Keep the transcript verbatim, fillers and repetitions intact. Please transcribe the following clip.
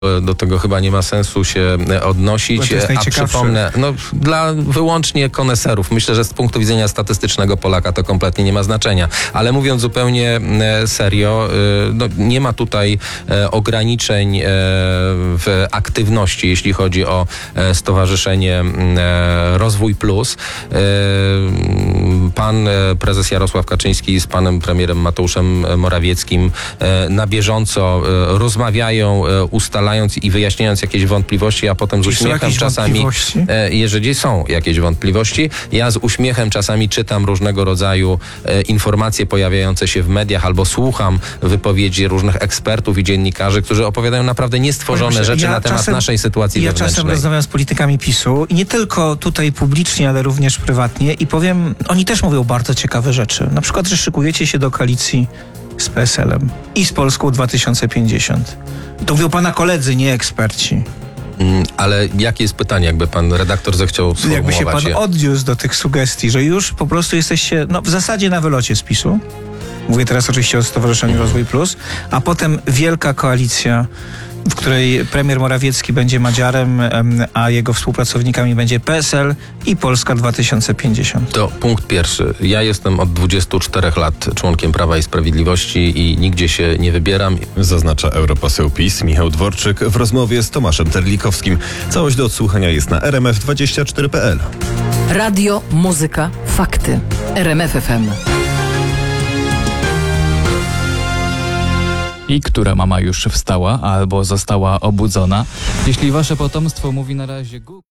Do tego chyba nie ma sensu się odnosić, a przypomnę, no dla wyłącznie koneserów. Myślę, że z punktu widzenia statystycznego Polaka to kompletnie nie ma znaczenia. Ale mówiąc zupełnie serio, no nie ma tutaj ograniczeń w aktywności, jeśli chodzi o Stowarzyszenie Rozwój Plus. Pan prezes Jarosław Kaczyński z panem premierem Mateuszem Morawieckim na bieżąco rozmawiają, ustalają i wyjaśniając jakieś wątpliwości, a potem z Czyli uśmiechem czasami, e, jeżeli są jakieś wątpliwości, ja z uśmiechem czasami czytam różnego rodzaju e, informacje pojawiające się w mediach albo słucham wypowiedzi różnych ekspertów i dziennikarzy, którzy opowiadają naprawdę niestworzone rzeczy ja na temat czasem, naszej sytuacji ja wewnętrznej. Ja czasem rozmawiam z politykami PiSu i nie tylko tutaj publicznie, ale również prywatnie i powiem, oni też mówią bardzo ciekawe rzeczy. Na przykład, że szykujecie się do koalicji z P S L em i z Polską dwa tysiące pięćdziesiąt. To mówią pana koledzy, nie eksperci. Mm, ale jakie jest pytanie, jakby pan redaktor zechciał sformułować? Jakby się pan je? odniósł do tych sugestii, że już po prostu jesteście no, w zasadzie na wylocie z PiSu. Mówię teraz oczywiście o Stowarzyszeniu Rozwój Plus, a potem wielka koalicja, w której premier Morawiecki będzie Madziarem, a jego współpracownikami będzie P S L i Polska dwa tysiące pięćdziesiąt. To punkt pierwszy. Ja jestem od dwudziestu czterech lat członkiem Prawa i Sprawiedliwości i nigdzie się nie wybieram. Zaznacza europoseł PiS Michał Dworczyk w rozmowie z Tomaszem Terlikowskim. Całość do odsłuchania jest na r m f dwadzieścia cztery kropka p l. Radio, muzyka, fakty. R M F F M. I która mama już wstała albo została obudzona? Jeśli wasze potomstwo mówi na razie